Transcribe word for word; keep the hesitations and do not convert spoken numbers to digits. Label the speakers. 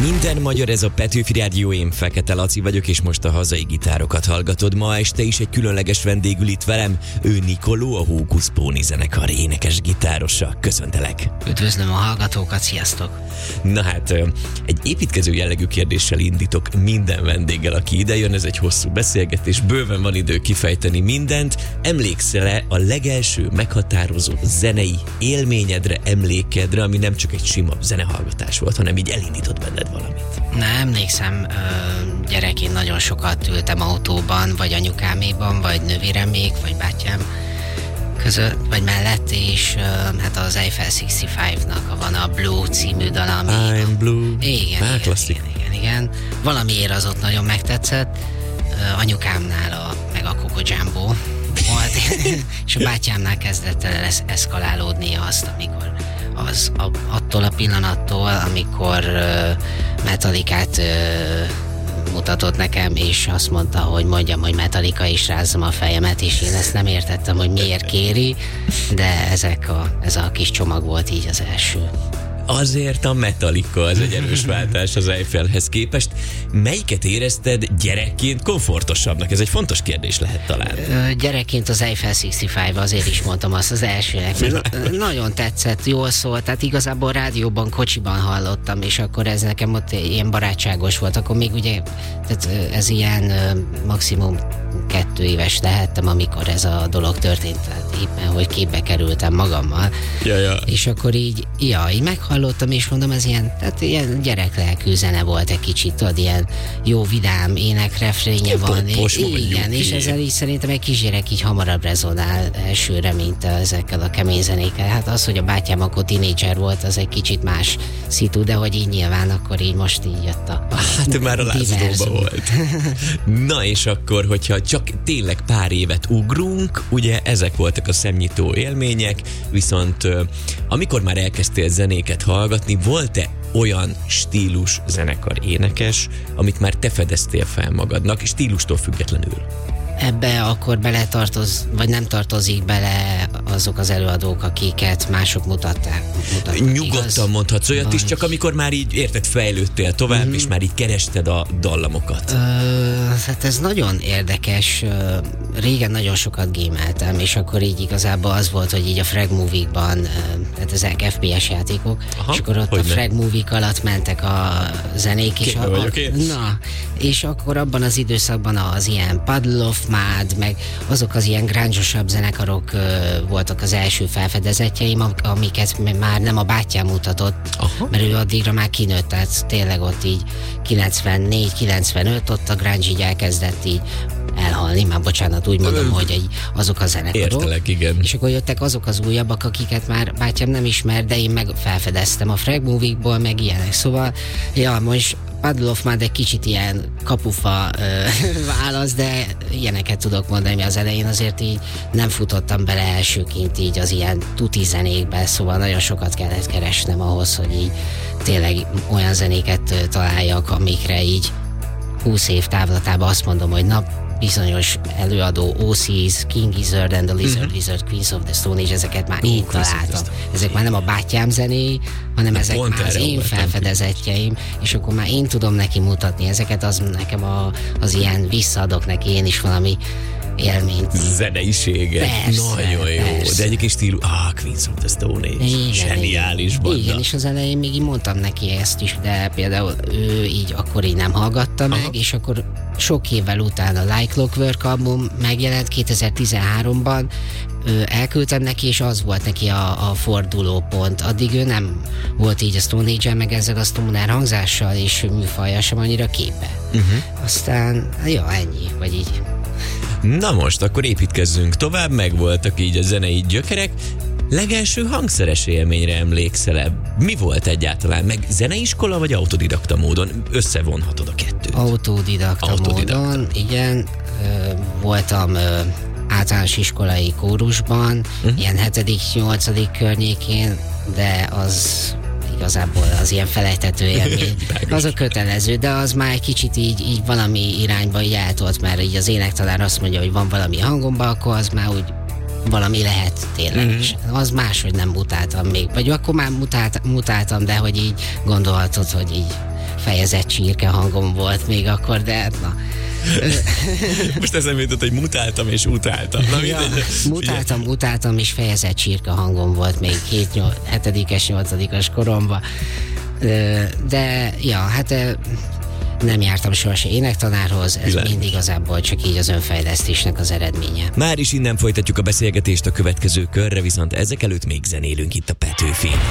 Speaker 1: Minden magyar, ez a Petőfi Rádió, én Fekete Laci vagyok, és most a hazai gitárokat hallgatod. Ma este is egy különleges vendégül itt velem, ő Nikoló, a Hókusz Póni zenekar énekes gitárosa. Köszöntelek!
Speaker 2: Üdvözlöm a hallgatókat, sziasztok!
Speaker 1: Na hát, egy építkező jellegű kérdéssel indítok minden vendéggel, aki idejön, ez egy hosszú beszélgetés, bőven van idő kifejteni mindent. Emlékszel-e a legelső meghatározó zenei élményedre, emlékedre, ami nem csak egy sima zenehallgatás volt, hanem így elindított benned valamit?
Speaker 2: Na, emlékszem, gyerekként nagyon sokat ültem autóban, vagy anyukáméban, vagy nővéremék, vagy bátyám között, vagy mellett, és hát az Eiffel hatszázhatvannak van a Blue című dala, ami...
Speaker 1: I'm Blue.
Speaker 2: Igen,
Speaker 1: Már
Speaker 2: igen, igen, igen, igen. Valamiért az ott nagyon megtetszett. Anyukámnál a, meg a Coco Jumbo volt, és a bátyámnál kezdett el eszkalálódni azt, amikor az a, attól a pillanattól, amikor uh, Metallicát uh, mutatott nekem, és azt mondta, hogy mondjam, hogy Metallica, is rázzam a fejemet, és én ezt nem értettem, hogy miért kéri, de ezek a, ez a kis csomag volt így az első.
Speaker 1: Azért a Metallica az egy erős váltás az Eiffelhez képest. Melyiket érezted gyerekként komfortosabbnak? Ez egy fontos kérdés lehet talán.
Speaker 2: Ö, gyerekként az Eiffel hatszázhatvan, azért is mondtam azt az elsőnek, mert nagyon tetszett, jól szólt, tehát igazából rádióban, kocsiban hallottam, és akkor ez nekem ott ilyen barátságos volt, akkor még ugye, tehát ez ilyen maximum kettő éves lehettem, amikor ez a dolog történt, tehát éppen, hogy képbe kerültem magammal.
Speaker 1: Ja, ja.
Speaker 2: És akkor így, ja, így meghallottam, és mondom, ez ilyen, tehát ilyen gyereklelkű zene volt egy kicsit, tudod, ilyen jó, vidám énekrefrénye van.
Speaker 1: Popos
Speaker 2: igen, és ezzel így szerintem egy kisgyerek így hamarabb rezonál elsőre, mint ezekkel a kemény zenékkel. Hát az, hogy a bátyám akkor tínédzser volt, az egy kicsit más szitu, de hogy így nyilván akkor így most így jött a
Speaker 1: Hát már a lázadóba volt. Na és akkor, hogyha csak tényleg pár évet ugrunk, ugye ezek voltak a szemnyitó élmények, viszont amikor már elkezdtél zenéket hallgatni, volt-e olyan stílus zenekar énekes, amit már te fedeztél fel magadnak, stílustól függetlenül?
Speaker 2: Ebbe akkor beletartoz, vagy nem tartozik bele azok az előadók, akiket mások mutatták. mutattak.
Speaker 1: Nyugodtan igaz? Mondhatsz olyat vagy... is, csak amikor már így érted, fejlődtél tovább, mm-hmm. és már így kerested a dallamokat.
Speaker 2: Ö, hát ez nagyon érdekes. Régen nagyon sokat gémeltem, és akkor így igazából az volt, hogy így a Frag Movie-ban, tehát ezek ef pé es játékok, aha, és akkor ott a Frag Movie alatt mentek a zenék, és, a, a, na, és akkor abban az időszakban az ilyen Puddle of Mud, meg azok az ilyen grunge-osabb zenekarok uh, voltak az első felfedezetjeim, amiket már nem a bátyám mutatott, aha, mert ő addigra már kinőtt, tehát tényleg ott így kilencvennégy kilencvenöt, ott a grunge így elkezdett így elhalni, már bocsánat, úgy mondom, hogy egy, azok a zenekarok.
Speaker 1: Értelek, igen.
Speaker 2: És akkor jöttek azok az újabbak, akiket már bátyám nem ismer, de én meg felfedeztem a Frag Movie-ból, meg ilyenek. Szóval, ja, most Puddle of Mud egy kicsit ilyen kapufa ö, válasz, de ilyeneket tudok mondani, az elején azért így nem futottam bele elsőként így az ilyen tuti zenékbe, szóval nagyon sokat kellett keresnem ahhoz, hogy így tényleg olyan zenéket találjak, amikre így húsz év távlatában azt mondom, hogy na, bizonyos előadó, o cés, King Gizzard and the Lizard mm-hmm. Wizard, Queens of the Stone Age, ezeket már én találtam. Ezek már nem a bátyám zenéi, hanem de ezek már az én felfedezetjeim, és akkor már én tudom neki mutatni ezeket, az nekem a, az ilyen visszaadok neki én is valami élményt.
Speaker 1: Zeneiséget.
Speaker 2: Persze,
Speaker 1: nagyon jó.
Speaker 2: persze.
Speaker 1: De egyébként stílus, ah, Queens of the Stone Age. Igen, zseniális banda.
Speaker 2: Igen, és az elején még így mondtam neki ezt is, de például ő így akkor így nem hallgatta meg, aha, és akkor sok évvel utána a Like Clockwork album megjelent kétezer-tizenháromban, elküldtem neki, és az volt neki a, a fordulópont. Addig ő nem volt így a Stone Age-el, meg ezzel a stoner hangzással és műfajjal sem annyira képbe. Uh-huh. Aztán, ja, ennyi, vagy így.
Speaker 1: Na most, akkor építkezzünk tovább, meg voltak így a zenei gyökerek. Legelső hangszeres élményre emlékszel-e? Mi volt egyáltalán? Meg zeneiskola vagy autodidakta módon? Összevonhatod a kettőt.
Speaker 2: Autodidakta, autodidakta. módon, igen. Ö, voltam ö, általános iskolai kórusban, uh-huh. ilyen hetedik-nyolcadik környékén, de az igazából az ilyen felejthető élmény. Az a kötelező, de az már egy kicsit így, így valami irányba így eltolt, mert így az énektanár azt mondja, hogy van valami hangomba, akkor az már úgy valami lehet tényleg. Mm-hmm. Az máshogy nem mutáltam még. Vagy akkor már mutált, mutáltam, de hogy így gondolhatod, hogy így fejezett csirke hangom volt még akkor, de hát na.
Speaker 1: Most eszembe jutott, hogy mutáltam és utáltam. Na,
Speaker 2: ja, mutáltam, ugye? utáltam, és fejezett csirke hangom volt még hetedikes, nyolcadikos koromban. De, ja, hát nem jártam sohasem énektanárhoz, ez Bilán. mind igazából csak így az önfejlesztésnek az eredménye.
Speaker 1: Már is innen folytatjuk a beszélgetést a következő körre, viszont ezek előtt még zenélünk itt a Petőfin.